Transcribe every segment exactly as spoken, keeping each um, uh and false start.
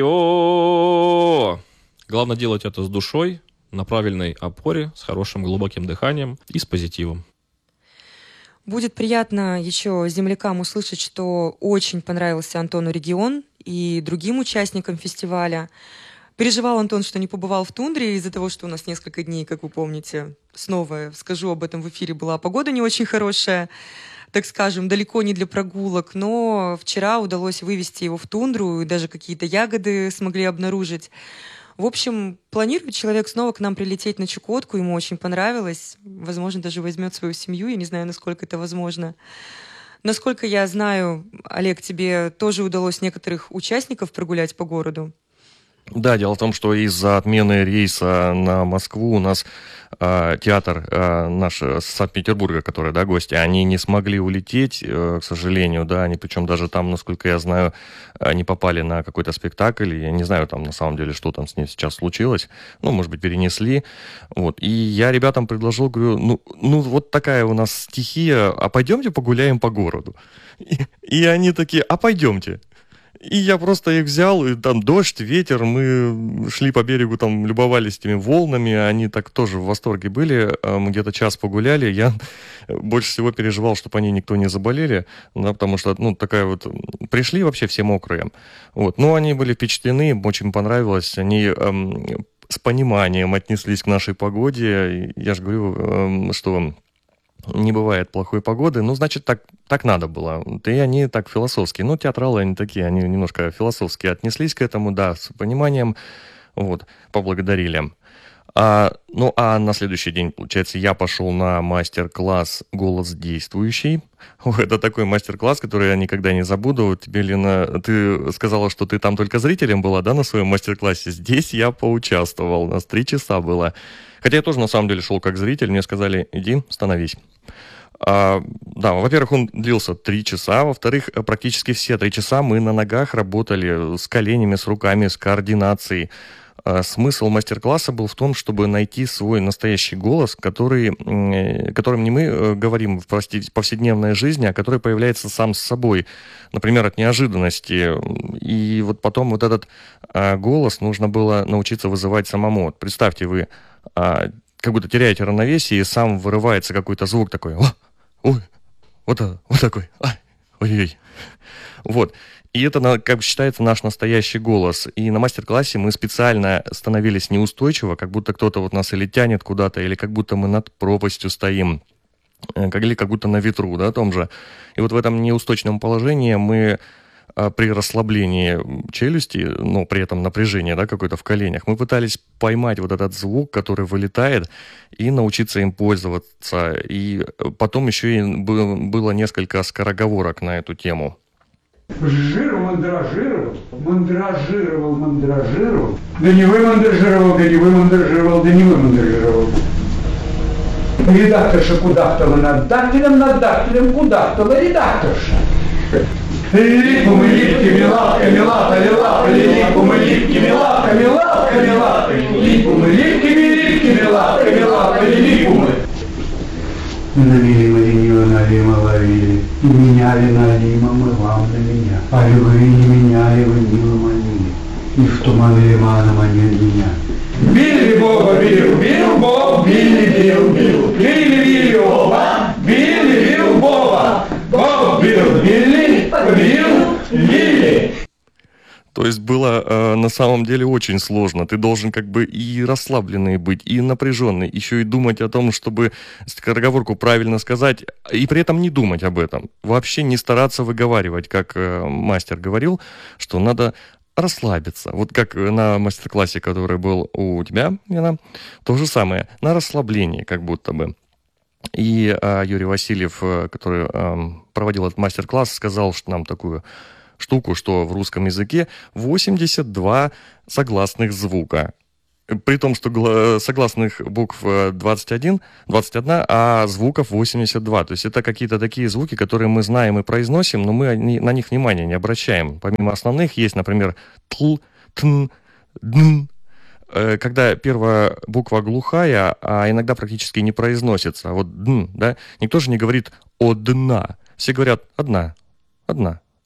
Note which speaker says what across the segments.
Speaker 1: О, главное делать это с душой, на правильной опоре, с хорошим глубоким дыханием и с позитивом.
Speaker 2: Будет приятно еще землякам услышать, что очень понравился Антону регион и другим участникам фестиваля. Переживал Антон, что не побывал в тундре из-за того, что у нас несколько дней, как вы помните, снова скажу об этом в эфире, была погода не очень хорошая, так скажем, далеко не для прогулок, но вчера удалось вывести его в тундру, и даже какие-то ягоды смогли обнаружить. В общем, планирует человек снова к нам прилететь на Чукотку, ему очень понравилось, возможно, даже возьмет свою семью, я не знаю, насколько это возможно. Насколько я знаю, Олег, тебе тоже удалось некоторых участников прогулять по городу?
Speaker 3: Да, дело в том, что из-за отмены рейса на Москву у нас э, театр э, наш с Санкт-Петербурга, который, да, гости, они не смогли улететь, э, к сожалению, да, они причем даже там, насколько я знаю, они попали на какой-то спектакль, я не знаю там на самом деле, что там с ней сейчас случилось, ну, может быть, перенесли, вот, и я ребятам предложил, говорю, ну, ну вот такая у нас стихия, а пойдемте погуляем по городу, и, и они такие, а пойдемте. И я просто их взял, и там дождь, ветер, мы шли по берегу, там любовались этими волнами, они так тоже в восторге были, мы где-то час погуляли, я больше всего переживал, чтобы они никто не заболели, да, потому что, ну, такая вот, пришли вообще все мокрые, вот, но они были впечатлены, им очень понравилось, они эм, с пониманием отнеслись к нашей погоде, я же говорю, эм, что... не бывает плохой погоды, ну, значит, так, так надо было. И они так философски, ну, театралы они такие, они немножко философски отнеслись к этому, да, с пониманием, вот, поблагодарили. А, ну, а на следующий день, получается, я пошел на мастер-класс «Голос действующий». Это такой мастер-класс, который я никогда не забуду. Тебе, Лена, ты сказала, что ты там только зрителем была, да, на своем мастер-классе? Здесь я поучаствовал, у нас три часа было. Хотя я тоже, на самом деле, шел как зритель, мне сказали, иди, становись. А, да, во-первых, он длился три часа, во-вторых, практически все три часа мы на ногах работали с коленями, с руками, с координацией. А, смысл мастер-класса был в том, чтобы найти свой настоящий голос, который, которым не мы говорим в повседневной жизни, а который появляется сам с собой, например, от неожиданности. И вот потом вот этот а, голос нужно было научиться вызывать самому. Вот представьте, вы а, как будто теряете равновесие, и сам вырывается какой-то звук такой. О, ой, вот, вот такой. Ой-ой-ой. Вот. И это, как считается, наш настоящий голос. И на мастер-классе мы специально становились неустойчиво, как будто кто-то вот нас или тянет куда-то, или как будто мы над пропастью стоим, или как будто на ветру, да, том же. И вот в этом неустойчивом положении мы при расслаблении челюсти, но при этом напряжение, да, какое-то в коленях, мы пытались поймать вот этот звук, который вылетает, и научиться им пользоваться. И потом еще и было несколько скороговорок на эту тему.
Speaker 4: Жир мандражировал, мандражировал, мандражировал, да не вы мандражировал, да не вы мандражировал, да не вы мандражировал. Редакторша кудахтала над дактилем, над дактилем кудахтала редакторша. Липками, липкими лапками, лапали, лапали, липками, липкими лапками, лапками, лапали, липками, липкими, липкими лапками, лапали, липками. Налили мы ленива, налима, ловили, и меняли налима мы вам на меня. А вы не меняли, вы не манили, и в туман лимана манили меня. Били Бога, бил, бил Бог, били, бил, бил, били, били оба, били, бил Бога, Бог бил, били, бил, били.
Speaker 3: То есть было э, на самом деле очень сложно. Ты должен как бы и расслабленный быть, и напряженный, еще и думать о том, чтобы скороговорку правильно сказать, и при этом не думать об этом. Вообще не стараться выговаривать, как э, мастер говорил, что надо расслабиться. Вот как на мастер-классе, который был у тебя, Лена, то же самое, на расслаблении как будто бы. И э, Юрий Васильев, который э, проводил этот мастер-класс, сказал что нам такую штуку, что в русском языке восемьдесят два согласных звука. При том, что согласных букв двадцать один, двадцать один, а звуков восемьдесят два. То есть это какие-то такие звуки, которые мы знаем и произносим, но мы на них внимания не обращаем. Помимо основных есть, например, тл, тн, дн. Когда первая буква глухая, а иногда практически не произносится. А вот дн, да, никто же не говорит одна. Все говорят одна, одна.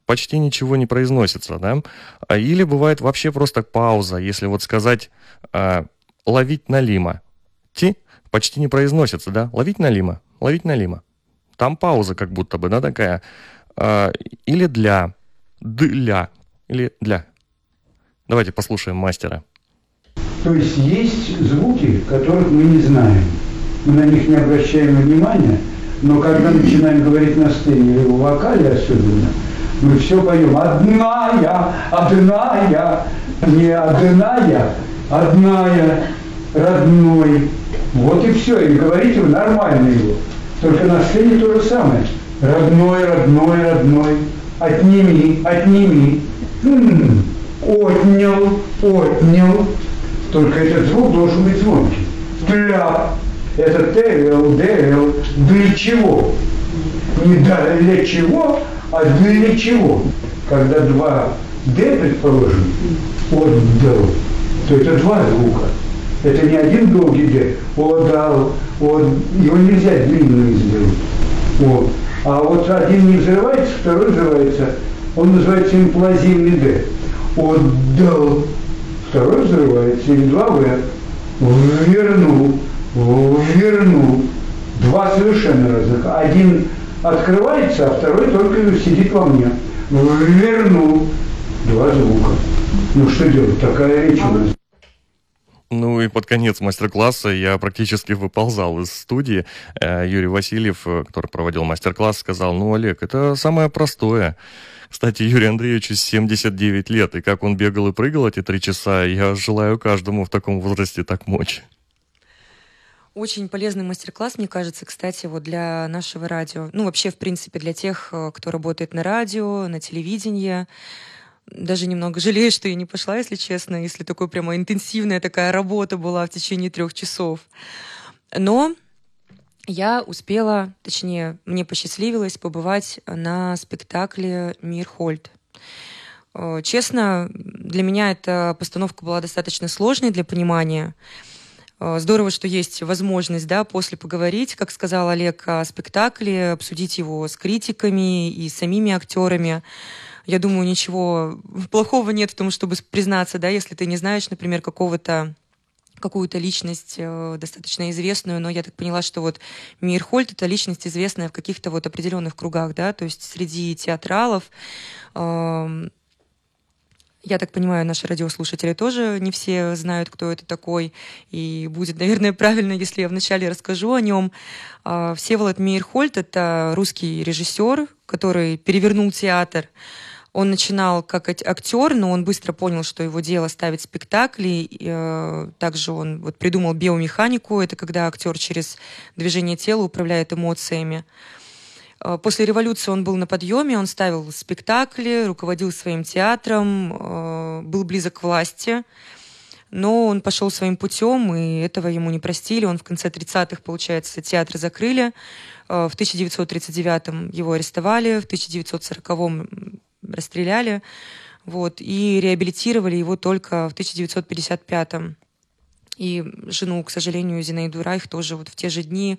Speaker 3: почти ничего не произносится, да? А или бывает вообще просто пауза, если вот сказать а, «ловить налима». Ти почти не произносится, да? «Ловить налима», «ловить налима». Там пауза как будто бы, да, такая. А, или «для», «для», или «для». Давайте послушаем мастера.
Speaker 4: То есть есть звуки, которых мы не знаем. Мы на них не обращаем внимания, но когда начинаем говорить на сцене или в вокале особенно, мы все поем «одная, одная», не «одная», «одная», «родной». Вот и все, и говорите вы нормально его. Только на сцене то же самое. Родной, родной, родной, отними, отними. М-м-м. Отнял, отнял. Только этот звук должен быть звонкий. Для. Это ТЛ, ДЛ. Для чего? Не для чего, а для чего. Когда два Д, предположим, отдал, то это два звука. Это не один долгий Д. Отдал, от... его нельзя длинным сделать. Вот. А вот один не взрывается, второй взрывается. Он называется имплазивный Д. Отдал. Второй взрывается, или два В. Вернул. Вернул. Два совершенно разных. Один открывается, а второй только сидит во мне. Вернул. Два звука. Ну что делать? Такая речь у нас.
Speaker 3: Ну и под конец мастер-класса я практически выползал из студии. Юрий Васильев, который проводил мастер-класс, сказал: ну, Олег, это самое простое. Кстати, Юрию Андреевичу семьдесят девять лет, и как он бегал и прыгал эти три часа, я желаю каждому в таком возрасте так мочь.
Speaker 2: Очень полезный мастер-класс, мне кажется, кстати, вот для нашего радио. Ну, вообще, в принципе, для тех, кто работает на радио, на телевидении. Даже немного жалею, что я не пошла, если честно, если такой прямо интенсивная такая работа была в течение трех часов. Но я успела, точнее, мне посчастливилось побывать на спектакле «Мейерхольд». Честно, для меня эта постановка была достаточно сложной для понимания. Здорово, что есть возможность, да, после поговорить, как сказал Олег, о спектакле, обсудить его с критиками и самими актерами. Я думаю, ничего плохого нет в том, чтобы признаться, да, если ты не знаешь, например, какого-то какую-то личность э, достаточно известную, но я так поняла, что вот Мейерхольд — это личность известная в каких-то вот определенных кругах, да, то есть среди театралов. Э, я так понимаю, наши радиослушатели тоже не все знают, кто это такой, и будет, наверное, правильно, если я вначале расскажу о нем. Э, Всеволод Мейерхольд — это русский режиссер, который перевернул театр. Он начинал как актер, но он быстро понял, что его дело ставить спектакли. И, также он вот придумал биомеханику. Это когда актер через движение тела управляет эмоциями. После революции он был на подъеме, он ставил спектакли, руководил своим театром, был близок к власти. Но он пошел своим путем, и этого ему не простили. Он в конце тридцатых, получается, театр закрыли. В тысяча девятьсот тридцать девятом его арестовали, в тысяча девятьсот сороковом расстреляли, вот, и реабилитировали его только в тысяча девятьсот пятьдесят пятом. И жену, к сожалению, Зинаиду Райх тоже вот в те же дни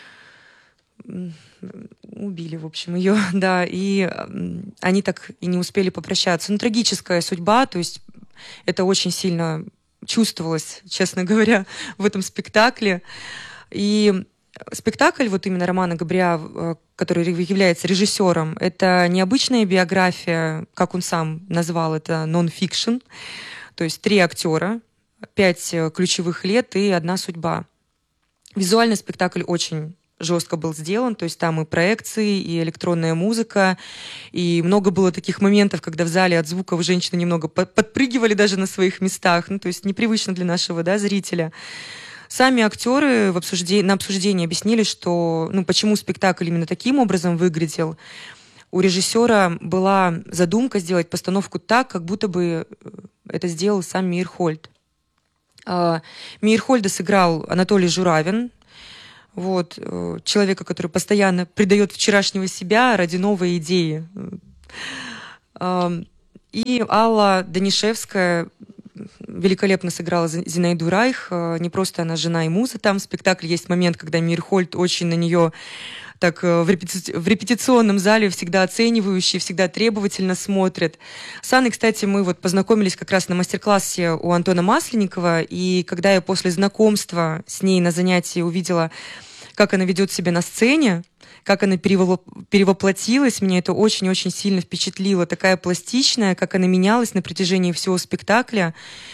Speaker 2: убили, в общем, ее, да, и они так и не успели попрощаться. Ну, трагическая судьба, то есть это очень сильно чувствовалось, честно говоря, в этом спектакле. И спектакль, вот именно Романа Габриа, который является режиссером, это необычная биография, как он сам назвал это, нон-фикшн, то есть три актера, пять ключевых лет и одна судьба. Визуально спектакль очень жестко был сделан, то есть там и проекции, и электронная музыка, и много было таких моментов, когда в зале от звуков женщины немного подпрыгивали даже на своих местах, ну, то есть непривычно для нашего, да, зрителя. Сами актеры в обсуждении, на обсуждении объяснили, что, ну, почему спектакль именно таким образом выглядел. У режиссера была задумка сделать постановку так, как будто бы это сделал сам Мейерхольд. Мейерхольда сыграл Анатолий Журавин, вот, человека, который постоянно придает вчерашнего себя ради новой идеи. И Алла Данишевская, великолепно сыграла Зинаиду Райх. Не просто она жена и муза там. В спектакле есть момент, когда Мейерхольд очень на нее так в, репети... в репетиционном зале всегда оценивающий, всегда требовательно смотрит. С Анной, кстати, мы вот познакомились как раз на мастер-классе у Антона Масленникова, и когда я после знакомства с ней на занятии увидела, как она ведет себя на сцене, как она перевоплотилась, меня это очень-очень сильно впечатлило. Такая пластичная, как она менялась на протяжении всего спектакля.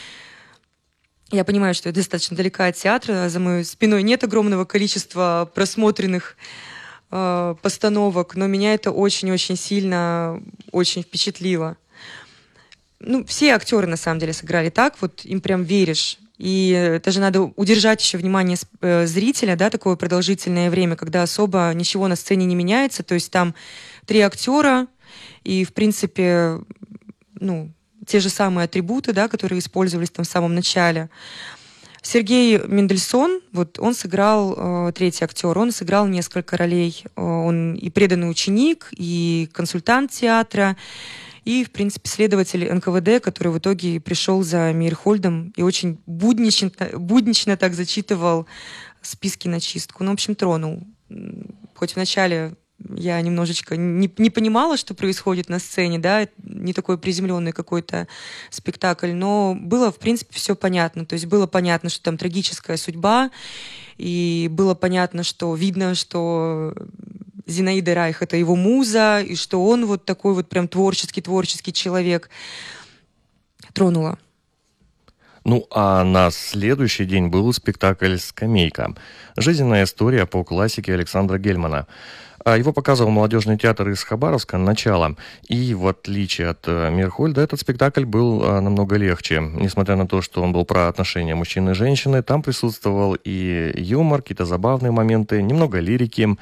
Speaker 2: Я понимаю, что я достаточно далека от театра, за моей спиной нет огромного количества просмотренных э, постановок, но меня это очень-очень сильно очень впечатлило. Ну, все актеры, на самом деле, сыграли так, вот им прям веришь. И это же надо удержать еще внимание зрителя, да, такое продолжительное время, когда особо ничего на сцене не меняется. То есть там три актера, и, в принципе, ну, те же самые атрибуты, да, которые использовались там в самом начале. Сергей Мендельсон, вот он сыграл, э, третий актер, он сыграл несколько ролей. Он и преданный ученик, и консультант театра, и, в принципе, следователь эн ка вэ дэ, который в итоге пришел за Мейерхольдом и очень буднично, буднично так зачитывал списки на чистку. Ну, в общем, тронул. Хоть вначале я немножечко не, не понимала, что происходит на сцене, да, не такой приземленный какой-то спектакль, но было, в принципе, все понятно. То есть было понятно, что там трагическая судьба, и было понятно, что видно, что Зинаида Райх — это его муза, и что он вот такой вот прям творческий-творческий человек. Тронула.
Speaker 3: Ну, а на следующий день был спектакль «Скамейка». Жизненная история по классике Александра Гельмана. Его показывал молодежный театр из Хабаровска «Начало». И в отличие от Мейерхольда, этот спектакль был намного легче. Несмотря на то, что он был про отношения мужчины и женщины, там присутствовал и юмор, какие-то забавные моменты, немного лирики.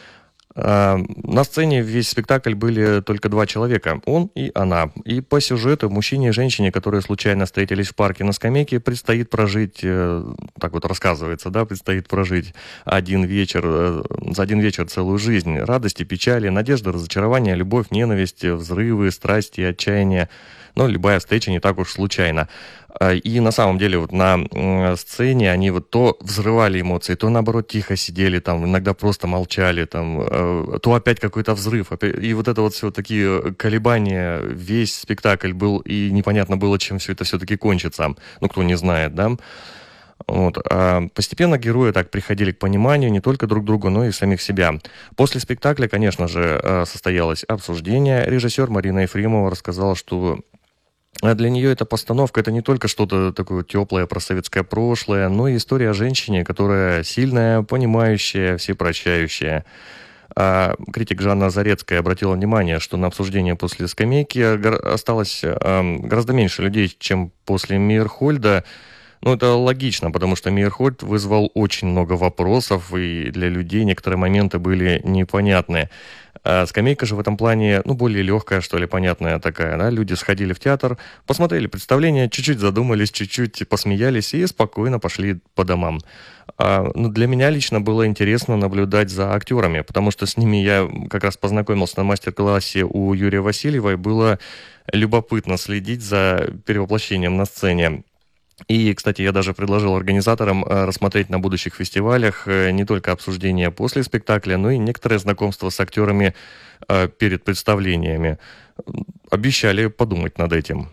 Speaker 3: На сцене весь спектакль были только два человека, он и она. И по сюжету мужчине и женщине, которые случайно встретились в парке на скамейке, предстоит прожить, так вот рассказывается, да, предстоит прожить один вечер, за один вечер целую жизнь. Радости, печали, надежды, разочарования, любовь, ненависть, взрывы, страсти, отчаяние. Но любая встреча не так уж случайна. И на самом деле вот на сцене они вот то взрывали эмоции, то наоборот тихо сидели, там иногда просто молчали, там, то опять какой-то взрыв. И вот это вот все такие колебания, весь спектакль был, и непонятно было, чем все это все-таки кончится. Ну, кто не знает, да. Вот. А постепенно герои так приходили к пониманию не только друг друга, но и самих себя. После спектакля, конечно же, состоялось обсуждение. Режиссер Марина Ефремова рассказала, что для нее эта постановка — это не только что-то такое теплое про советское прошлое, но и история о женщине, которая сильная, понимающая, всепрощающая. А критик Жанна Зарецкая обратила внимание, что на обсуждение после «Скамейки» осталось гораздо меньше людей, чем после Мейерхольда. Ну, это логично, потому что Мейерхольд вызвал очень много вопросов, и для людей некоторые моменты были непонятны. А «Скамейка» же в этом плане, ну, более легкая, что ли, понятная такая, да? Люди сходили в театр, посмотрели представление, чуть-чуть задумались, чуть-чуть посмеялись и спокойно пошли по домам. А, ну, для меня лично было интересно наблюдать за актерами, потому что с ними я как раз познакомился на мастер-классе у Юрия Васильева, и было любопытно следить за перевоплощением на сцене. И, кстати, я даже предложил организаторам рассмотреть на будущих фестивалях не только обсуждения после спектакля, но и некоторые знакомства с актерами перед представлениями. Обещали подумать над этим.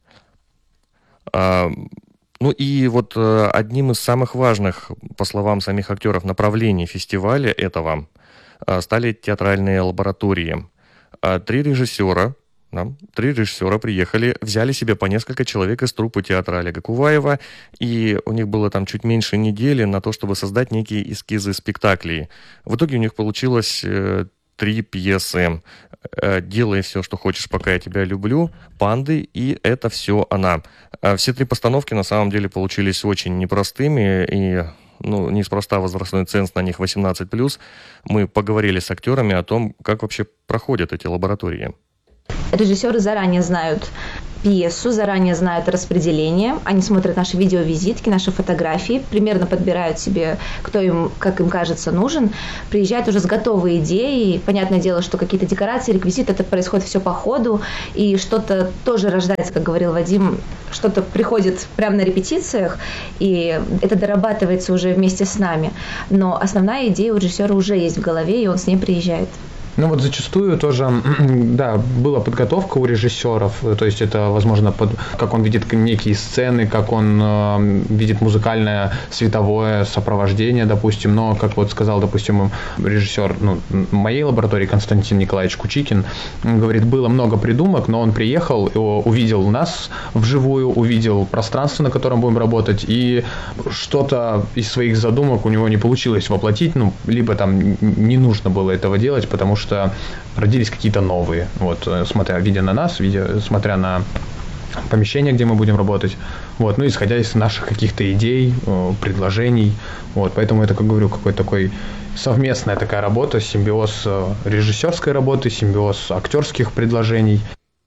Speaker 3: Ну и вот одним из самых важных, по словам самих актеров, направлений фестиваля этого стали театральные лаборатории. Три режиссера Да. Три режиссера приехали, взяли себе по несколько человек из труппы театра Олега Куваева, и у них было там чуть меньше недели на то, чтобы создать некие эскизы спектаклей. В итоге у них получилось э, три пьесы. Э, «Делай все, что хочешь, пока я тебя люблю», «Панды» и «Это все она». Э, все три постановки на самом деле получились очень непростыми, и ну, неспроста возрастной ценз на них восемнадцать плюс. Мы поговорили с актерами о том, как вообще проходят эти лаборатории.
Speaker 5: Режиссеры заранее знают, пьесу, заранее знают распределение, они смотрят наши видеовизитки, наши фотографии, примерно подбирают себе, кто им, как им кажется, нужен, приезжают уже с готовой идеей. Понятное дело, что какие-то декорации, реквизиты, это происходит все по ходу, и что-то тоже рождается, как говорил Вадим, что-то приходит прямо на репетициях, и это дорабатывается уже вместе с нами. Но основная идея у режиссера уже есть в голове, и он с ней приезжает.
Speaker 6: Ну вот зачастую тоже, да, была подготовка у режиссеров, то есть это, возможно, под, как он видит некие сцены, как он э, видит музыкальное световое сопровождение, допустим, но, как вот сказал, допустим, режиссер ну, моей лаборатории Константин Николаевич Кучикин, говорит, было много придумок, но он приехал, увидел нас вживую, увидел пространство, на котором будем работать, и что-то из своих задумок у него не получилось воплотить, ну, либо там не нужно было этого делать, потому что что родились какие-то новые, вот, смотря, видя на нас, видя, смотря на помещение, где мы будем работать, вот, ну, исходя из наших каких-то идей, предложений, вот, поэтому это, как говорю, какой-то такой совместная такая работа, симбиоз режиссерской работы, симбиоз актерских предложений.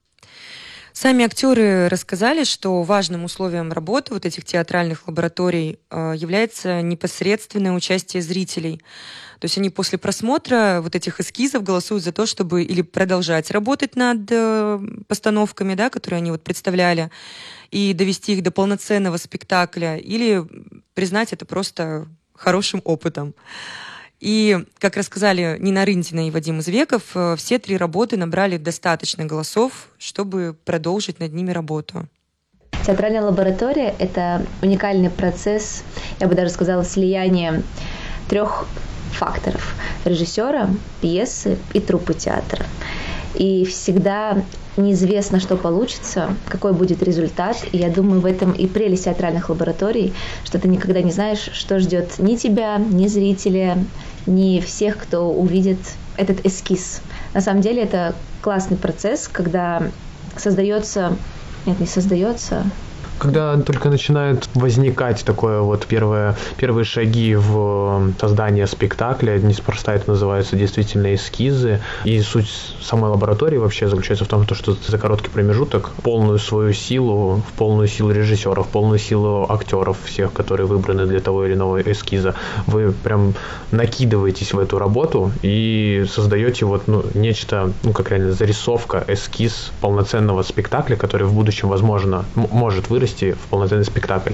Speaker 2: Сами актеры рассказали, что важным условием работы вот этих театральных лабораторий является непосредственное участие зрителей. То есть они после просмотра вот этих эскизов голосуют за то, чтобы или продолжать работать над постановками, да, которые они вот представляли, и довести их до полноценного спектакля, или признать это просто хорошим опытом. И, как рассказали Нина Рындина и Вадим Извеков, все три работы набрали достаточно голосов, чтобы продолжить над ними работу.
Speaker 5: Театральная лаборатория – это уникальный процесс, я бы даже сказала, слияния трех факторов – режиссера, пьесы и труппы театра. И всегда неизвестно, что получится, какой будет результат. И я думаю, в этом и прелесть театральных лабораторий, что ты никогда не знаешь, что ждет ни тебя, ни зрителя, ни всех, кто увидит этот эскиз. На самом деле это классный процесс, когда создается... Нет, не создается...
Speaker 6: Когда только начинает возникать такое вот первое, первые шаги в создание спектакля, неспроста это называются действительно эскизы, и суть самой лаборатории вообще заключается в том, что ты за короткий промежуток полную свою силу, в полную силу режиссеров, полную силу актеров всех, которые выбраны для того или иного эскиза, вы прям накидываетесь в эту работу и создаете вот ну, нечто, ну как реально зарисовка, эскиз полноценного спектакля, который в будущем, возможно, м- может вырасти в полноценный спектакль.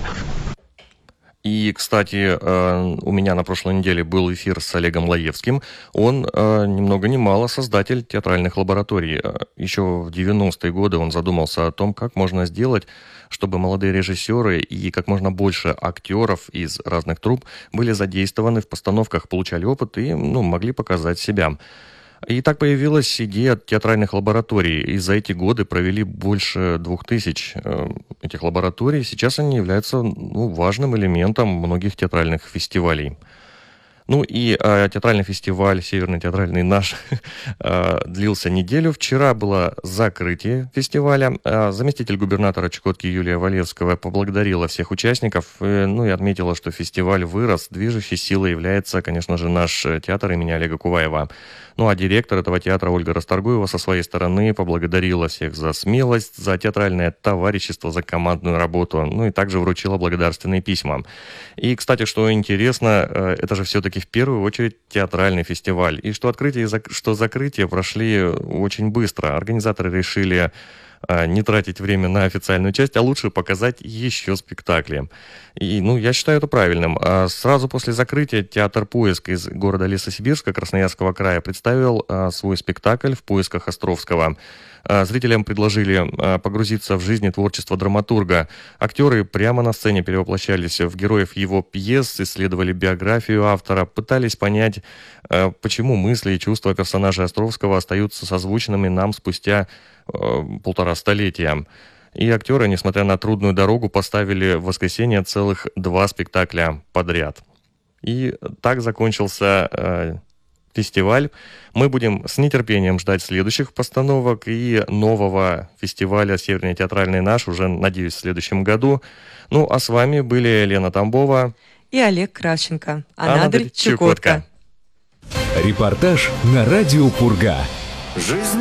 Speaker 3: И, кстати, у меня на прошлой неделе был эфир с Олегом Лаевским. Он ни много ни мало создатель театральных лабораторий. Еще в девяностые годы он задумался о том, как можно сделать, чтобы молодые режиссеры и как можно больше актеров из разных труп были задействованы в постановках, получали опыт и ну, могли показать себя. И так появилась идея театральных лабораторий. И за эти годы провели больше двух тысяч э, этих лабораторий. Сейчас они являются ну, важным элементом многих театральных фестивалей. Ну и э, театральный фестиваль «Северный театральный наш» э, длился неделю. Вчера было закрытие фестиваля. Э, заместитель губернатора Чукотки Юлия Валевская поблагодарила всех участников, э, ну и отметила, что фестиваль вырос. Движущей силой является, конечно же, наш театр имени Олега Куваева. Ну а директор этого театра Ольга Расторгуева со своей стороны поблагодарила всех за смелость, за театральное товарищество, за командную работу, ну и также вручила благодарственные письма. И, кстати, что интересно, это же все-таки в первую очередь театральный фестиваль. И что открытие и что закрытие прошли очень быстро. Организаторы решили не тратить время на официальную часть, а лучше показать еще спектакли. И, ну, я считаю это правильным. Сразу после закрытия театр «Поиск» из города Лесосибирска Красноярского края представил свой спектакль «В поисках Островского». Зрителям предложили погрузиться в жизнь и творчество драматурга. Актеры прямо на сцене перевоплощались в героев его пьес, исследовали биографию автора, пытались понять, почему мысли и чувства персонажа Островского остаются созвучными нам спустя полтора столетия. И актеры, несмотря на трудную дорогу, поставили в воскресенье целых два спектакля подряд. И так закончился э, фестиваль. Мы будем с нетерпением ждать следующих постановок и нового фестиваля «Северный театральный наш» уже, надеюсь, в следующем году. Ну, а с вами были Лена Тамбова
Speaker 2: и Олег Кравченко. Анадырь, Чукотка.
Speaker 7: Репортаж на радио «Пурга».
Speaker 8: Жизнь